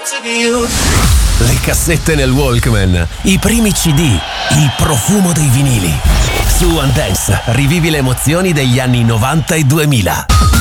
Le cassette nel Walkman, i primi CD, il profumo dei vinili. Su One Dance rivivi le emozioni degli anni 90 e 2000.